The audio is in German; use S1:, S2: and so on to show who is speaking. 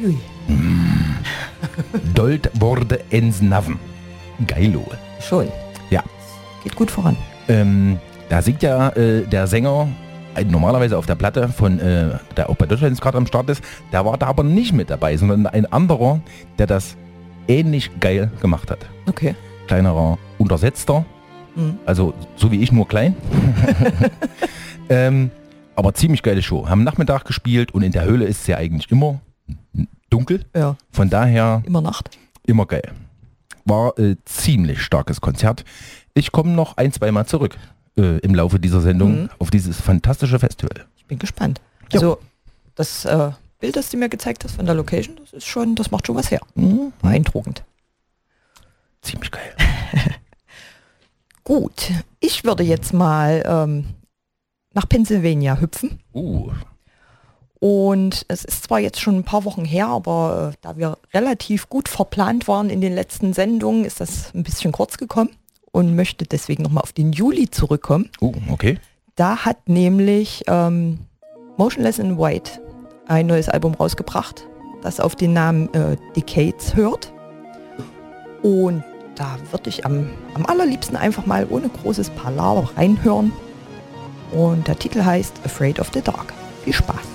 S1: Uiuiui.
S2: Dolt wurde Ensnaven. Geilo.
S1: Schon.
S2: Ja.
S1: Geht gut voran.
S2: Da singt ja der Sänger normalerweise auf der Platte von, der auch bei Deutschland gerade am Start ist, der war da aber nicht mit dabei, sondern ein anderer, der das ähnlich geil gemacht hat.
S1: Okay.
S2: Kleinerer Untersetzter, also so wie ich, nur klein. Aber ziemlich geile Show. Haben Nachmittag gespielt und in der Höhle ist es ja eigentlich immer dunkel.
S1: Ja.
S2: Von daher
S1: Immer Nacht.
S2: immer geil. War ziemlich starkes Konzert. Ich komme noch 1-2 Mal zurück im Laufe dieser Sendung auf dieses fantastische Festival.
S1: Ich bin gespannt.
S2: Ja.
S1: Also das Bild, das du mir gezeigt hast von der Location, das macht schon was her. Beeindruckend.
S2: Ziemlich geil.
S1: Gut, ich würde jetzt mal nach Pennsylvania hüpfen. Und es ist zwar jetzt schon ein paar Wochen her, aber da wir relativ gut verplant waren in den letzten Sendungen, ist das ein bisschen kurz gekommen und möchte deswegen nochmal auf den Juli zurückkommen.
S2: Okay.
S1: Da hat nämlich Motionless in White ein neues Album rausgebracht, das auf den Namen Decades hört. Und da würde ich am allerliebsten einfach mal ohne großes Palaver reinhören. Und der Titel heißt Afraid of the Dark. Viel Spaß.